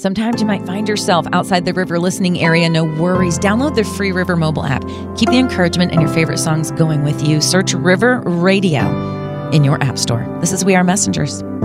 Sometimes you might find yourself outside the River listening area. No worries. Download the free River mobile app. Keep the encouragement and your favorite songs going with you. Search River Radio in your app store. This is We Are Messengers.